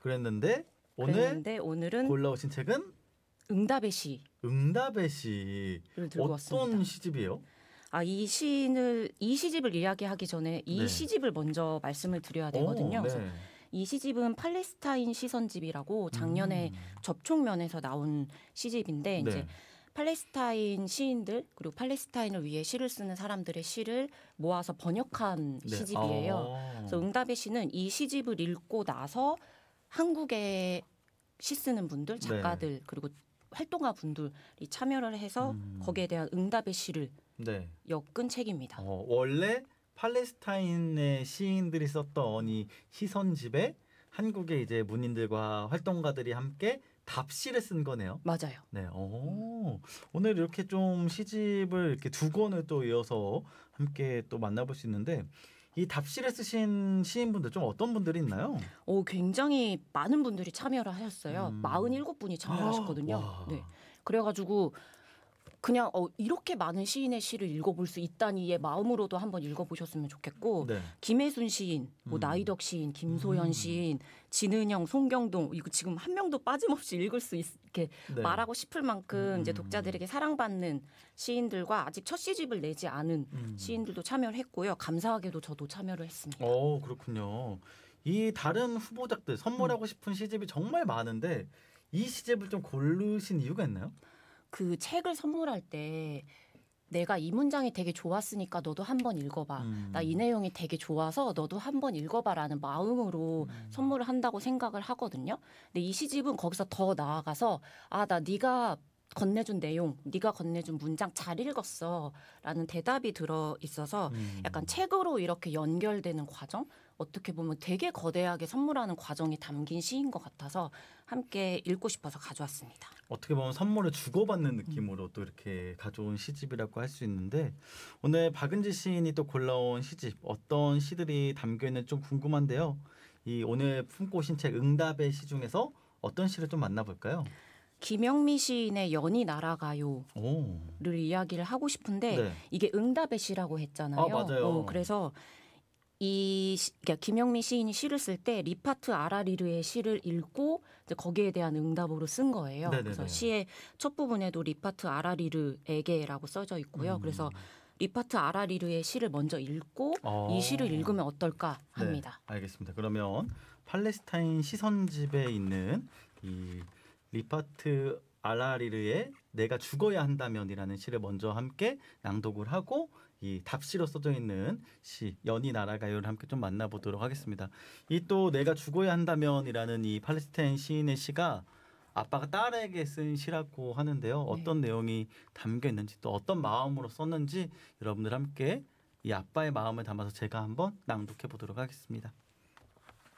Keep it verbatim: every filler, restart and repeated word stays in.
그랬는데 오늘 그랬는데 오늘은 골라오신 책은 응답의 시. 응답의 시를 들고 어떤 왔습니다. 시집이에요? 아, 이 시를 이 시집을 이야기하기 전에 이 네. 시집을 먼저 말씀을 드려야 되거든요. 오, 네. 그래서 이 시집은 팔레스타인 시선집이라고 작년에 음. 접촉면에서 나온 시집인데 네. 이제 팔레스타인 시인들 그리고 팔레스타인을 위해 시를 쓰는 사람들의 시를 모아서 번역한 네. 시집이에요. 아. 그래서 응답의 시는 이 시집을 읽고 나서 한국에 시 쓰는 분들, 작가들 네. 그리고 활동가 분들이 참여를 해서 음. 거기에 대한 응답의 시를 네. 엮은 책입니다. 어, 원래 팔레스타인의 시인들이 썼던 이 시선집에 한국의 이제 문인들과 활동가들이 함께 답시를 쓴 거네요. 맞아요. 네, 오, 오늘 이렇게 좀 시집을 이렇게 두 권을 또 이어서 함께 또 만나볼 수 있는데 이 답시를 쓰신 시인분들 좀 어떤 분들이 있나요? 오, 굉장히 많은 분들이 참여를 하셨어요. 음. 사십칠 분이 참여하셨거든요. 와. 네. 그래가지고 그냥 어, 이렇게 많은 시인의 시를 읽어볼 수 있다니의 마음으로도 한번 읽어보셨으면 좋겠고 네. 김혜순 시인, 뭐 음. 나이덕 시인, 김소연 음. 시인, 진은영, 송경동 이거 지금 한 명도 빠짐없이 읽을 수 있, 이렇게 네. 말하고 싶을 만큼 음. 이제 독자들에게 사랑받는 시인들과 아직 첫 시집을 내지 않은 음. 시인들도 참여를 했고요. 감사하게도 저도 참여를 했습니다. 어, 그렇군요. 이 다른 후보작들 선물하고 싶은 시집이 정말 많은데 이 시집을 좀 고르신 이유가 있나요? 그 책을 선물할 때 내가 이 문장이 되게 좋았으니까 너도 한번 읽어봐. 음. 나 이 내용이 되게 좋아서 너도 한번 읽어봐라는 마음으로 음. 선물을 한다고 생각을 하거든요. 근데 이 시집은 거기서 더 나아가서 아, 나 네가 건네준 내용, 네가 건네준 문장 잘 읽었어라는 대답이 들어 있어서 음. 약간 책으로 이렇게 연결되는 과정, 어떻게 보면 되게 거대하게 선물하는 과정이 담긴 시인 것 같아서 함께 읽고 싶어서 가져왔습니다. 어떻게 보면 선물을 주고받는 느낌으로 또 이렇게 가져온 시집이라고 할 수 있는데 오늘 박은지 시인이 또 골라온 시집 어떤 시들이 담겨 있는지 좀 궁금한데요. 이 오늘 품고 오신 책 응답의 시 중에서 어떤 시를 좀 만나볼까요? 김영미 시인의 연이 날아가요를 오. 이야기를 하고 싶은데 네. 이게 응답의 시라고 했잖아요. 아, 맞아요. 어, 그래서 이 시, 그러니까 김영미 시인이 시를 쓸 때 리파트 아라리르의 시를 읽고 이제 거기에 대한 응답으로 쓴 거예요. 네네네. 그래서 시의 첫 부분에도 리파트 아라리르에게라고 써져 있고요. 음. 그래서 리파트 아라리르의 시를 먼저 읽고 어. 이 시를 읽으면 어떨까 합니다. 네, 알겠습니다. 그러면 팔레스타인 시선집에 있는 이 리파트 알라리르의 내가 죽어야 한다면이라는 시를 먼저 함께 낭독을 하고 이 답시로 써져 있는 시 연이 날아가요를 함께 좀 만나보도록 하겠습니다. 이 또 내가 죽어야 한다면이라는 이 팔레스타인 시인의 시가 아빠가 딸에게 쓴 시라고 하는데요. 어떤 네. 내용이 담겨 있는지 또 어떤 마음으로 썼는지 여러분들 함께 이 아빠의 마음을 담아서 제가 한번 낭독해 보도록 하겠습니다.